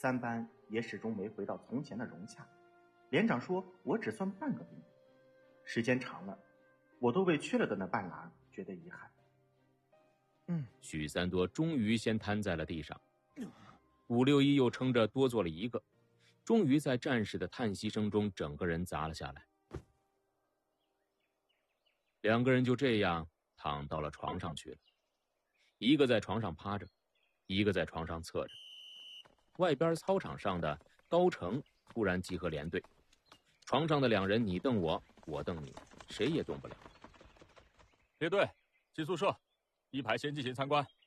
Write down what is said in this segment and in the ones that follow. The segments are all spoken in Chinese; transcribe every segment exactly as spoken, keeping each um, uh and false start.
三班也始终没回到从前的融洽。连长说我只算半个兵，时间长了，我都为缺了的那半拉觉得遗憾。 嗯，许三多终于先瘫在了地上，五六一又撑着多做了一个，终于在战士的叹息声中整个人砸了下来。两个人就这样躺到了床上去了，一个在床上趴着，一个在床上侧着。外边操场上的高成突然集合连队，床上的两人你瞪我，我瞪你，谁也动不了。 列队进宿舍，一排先进行参观。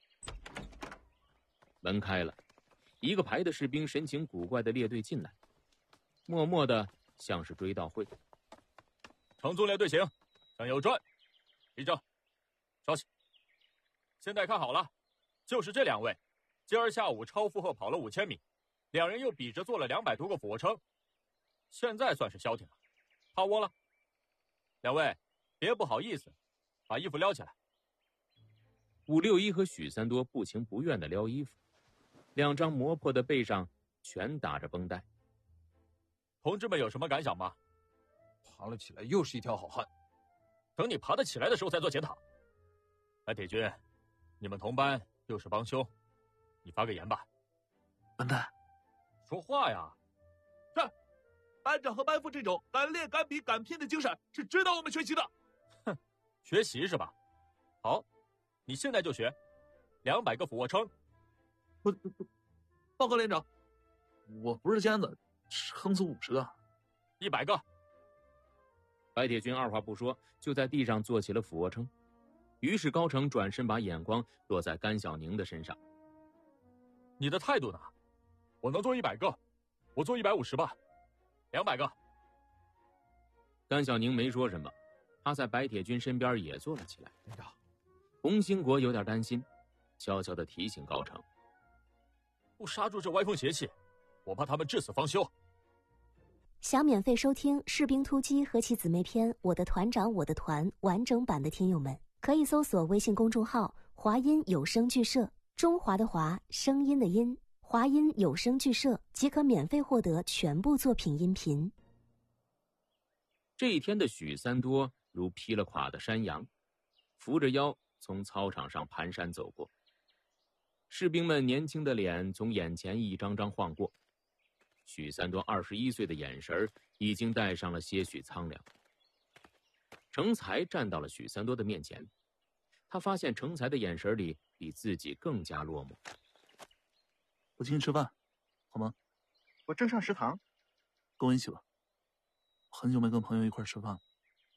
门开了，一个排的士兵神情古怪的列队进来，默默的像是追悼会。 程纵列队行，向右转，立正，稍息。现在看好了，就是这两位，今儿下午超负荷跑了五千米，两人又比着做了两百多个俯卧撑，现在算是消停了，趴窝了。两位别不好意思，把衣服撩起来。 五六一和许三多不情不愿的撩衣服，两张磨破的背上全打着绷带。 同志们有什么感想吗？ 爬了起来又是一条好汉， 等你爬得起来的时候再做检讨。白铁军，你们同班又是帮凶，你发个言吧。 笨蛋， 说话呀！ 是，班长和班副这种敢练敢比敢拼的精神是值得我们学习的。 哼，学习是吧？好，你现在就学，两百个俯卧撑。 不不不，报告连长，我不是尖子，撑死五十个。 一百个。 白铁军二话不说，就在地上做起了俯卧撑。于是高成转身把眼光落在甘小宁的身上。 你的态度呢？我能做一百个，我做一百五十吧，两百个。 甘小宁没说什么，他在白铁军身边也坐了起来。 连长， 洪兴国有点担心，悄悄地提醒高成： 不刹住这歪风邪气，我怕他们至死方休。 想免费收听《士兵突击》和其姊妹篇《我的团长我的团》完整版的听友们，可以搜索微信公众号华音有声剧社，中华的华，声音的音，华音有声剧社，即可免费获得全部作品音频。 这一天的许三多如劈了垮的山羊，扶着腰从操场上蹒跚走过。士兵们年轻的脸从眼前一张张晃过，许三多二十一岁的眼神已经带上了些许苍凉。成才站到了许三多的面前，他发现成才的眼神里比自己更加落寞。 我请你吃饭，好吗？ 我正上食堂。 跟我一起吧，很久没跟朋友一块吃饭了。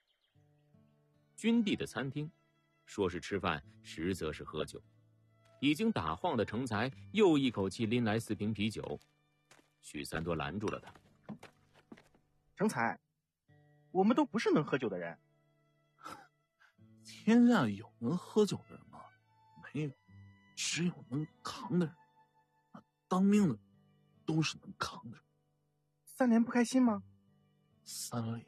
军地的餐厅，说是吃饭，实则是喝酒。已经打晃的成才又一口气拎来四瓶啤酒，许三多拦住了他。 成才，我们都不是能喝酒的人。 天下有能喝酒的人吗？没有，只有能扛的人。当兵的都是能扛的人。 三连不开心吗？ 三连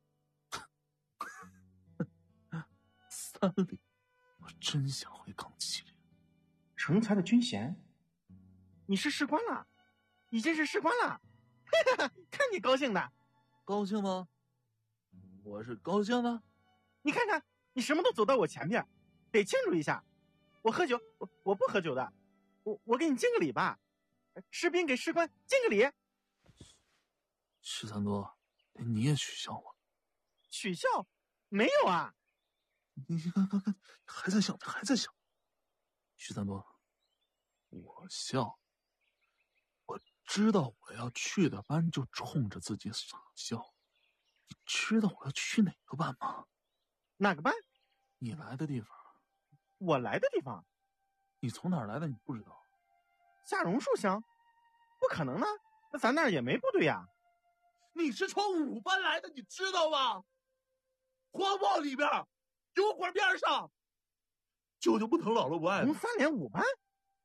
三连我真想回钢七连。 成才的军衔，你是士官了，已经是士官了。看你高兴的。 高兴吗？我是高兴的。 你看看，你什么都走到我前面，得庆祝一下。我喝酒，我我不喝酒的。我我给你敬个礼吧。士兵给士官敬个礼。 许三多，你也取笑我？ 取笑？没有啊。 你看看看，还在想，还在想。许三多，我笑。我知道我要去的班就冲着自己傻笑。你知道我要去哪个班吗？ 哪个班？ 你来的地方。 我来的地方？ 你从哪儿来的？你不知道？ 夏榕树乡？不可能呢，那咱那儿也没部队呀。 你是从五班来的，你知道吗？荒漠里边，油管边上。舅舅不疼，姥姥不爱。 从三连五班？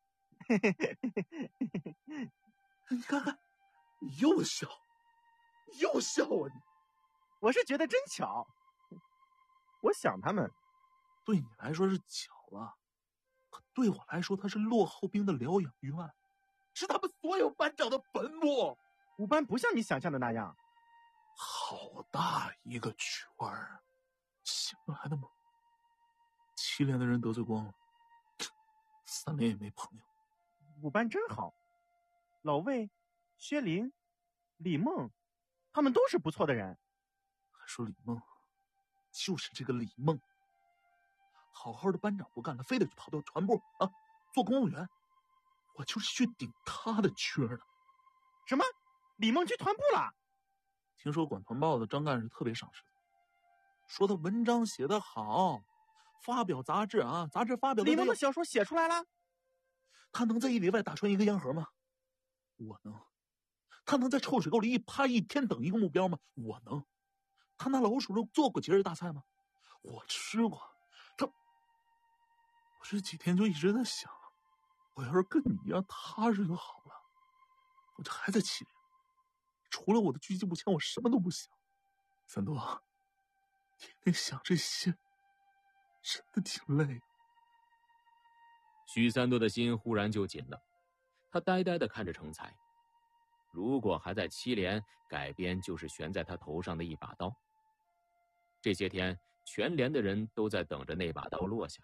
你看看，你又笑，又笑啊你！ 我是觉得真巧。我想他们， 对你来说是巧了，可对我来说，他是落后兵的疗养院。 是他们所有班长的坟墓。 五班不像你想象的那样， 好大一个圈儿，醒来的吗？七连的人得罪光了，三连也没朋友。 五班真好，老魏、薛林、李梦，他们都是不错的人。 还说李梦，就是这个李梦，好好的班长不干了，非得去跑到船部啊，做公务员。我就是去顶他的缺的。 什么？李梦去团部了？ 听说管团报的张干事特别赏识，说他文章写得好，发表杂志啊，杂志发表的。 李梦的小说写出来了。 他能在一里外打穿一个烟盒吗？我能。他能在臭水沟里一趴一天等一个目标吗？我能。他拿老鼠肉做过节日大菜吗？我吃过。他，我这几天就一直在想，我要是跟你一样踏实就好了。我这还在七连，除了我的狙击步枪，我什么都不想。三多，天天想这些，真的挺累。 许三多的心忽然就紧了，他呆呆地看着成才。如果还在七连，改编就是悬在他头上的一把刀。这些天，全连的人都在等着那把刀落下。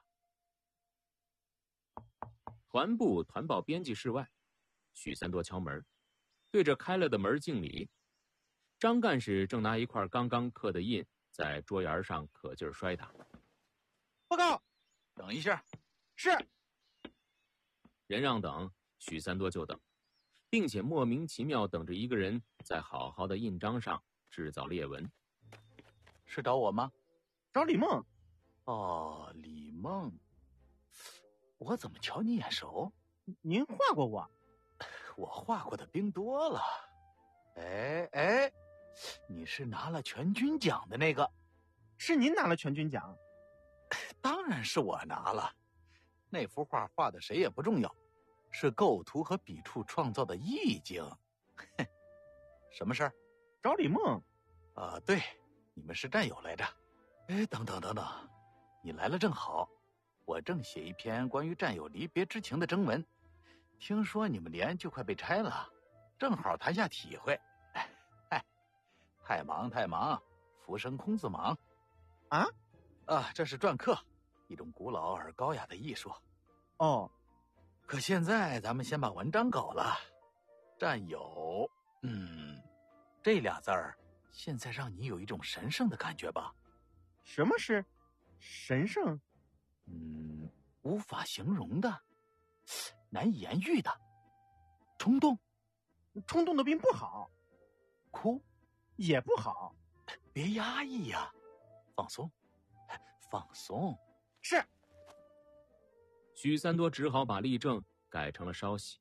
团部团报编辑室外，许三多敲门，对着开了的门敬礼。张干事正拿一块刚刚刻的印在桌沿上可劲儿摔打。 报告。 等一下。 是。 人让等，许三多就等，并且莫名其妙等着一个人在好好的印章上制造裂纹。 是找我吗？ 找李梦。 哦，李梦，我怎么瞧你眼熟？ 您画过我？ 我画过的兵多了。哎哎，你是拿了全军奖的那个？ 是您拿了全军奖？ 当然是我拿了。那幅画画的谁也不重要，是构图和笔触创造的意境。哼，什么事儿？ 找李梦。 啊，对，你们是战友来着。哎，等等等等，你来了正好，我正写一篇关于战友离别之情的征文，听说你们连就快被拆了，正好谈下体会。哎，太忙太忙，浮生空自忙。 啊啊，这是篆刻，一种古老而高雅的艺术。 哦， 可现在咱们先把文章搞了。战友，嗯，这俩字儿，现在让你有一种神圣的感觉吧？ 什么是神圣？ 嗯，无法形容的，难以言喻的，冲动。 冲动的病不好， 哭也不好， 别压抑呀、啊，放松，放松。 是。 许三多只好把立正改成了稍息。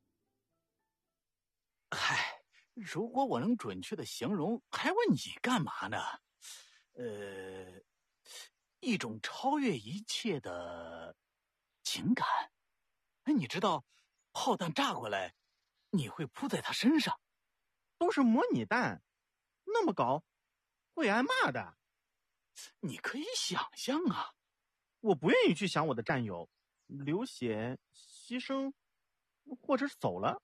嗨，如果我能准确的形容，还问你干嘛呢？呃，一种超越一切的情感。哎，你知道，炮弹炸过来，你会扑在他身上。 都是模拟弹，那么高，会挨骂的。 你可以想象啊。 我不愿意去想我的战友流血、牺牲，或者是走了。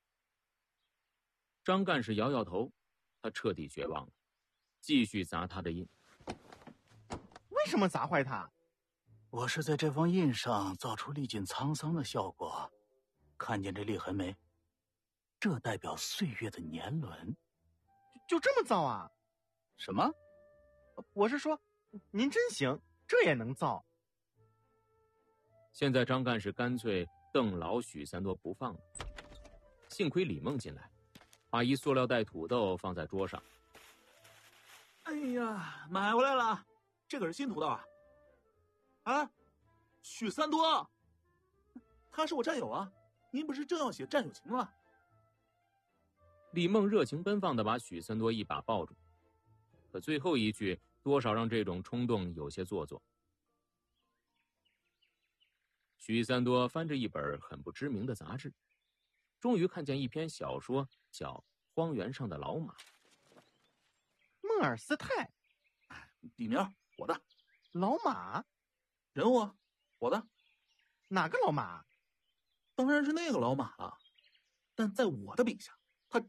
张干事摇摇头，他彻底绝望了，继续砸他的印。 为什么砸坏它？ 我是在这封印上造出历尽沧桑的效果，看见这裂痕没？这代表岁月的年轮。 就这么造啊？ 什么？ 我是说，您真行，这也能造。 现在张干事干脆瞪老许三多不放了。幸亏李梦进来，把一塑料袋土豆放在桌上。 哎呀，买回来了，这可是新土豆啊！啊，许三多，他是我战友啊！您不是正要写战友情吗？ 李梦热情奔放地把许三多一把抱住，可最后一句多少让这种冲动有些做作。许三多翻着一本很不知名的杂志，终于看见一篇小说，叫《荒原上的老马》。 孟尔斯泰， 笔名我的。 老马， 人物啊，我的。 哪个老马？ 当然是那个老马了。 但在我的笔下，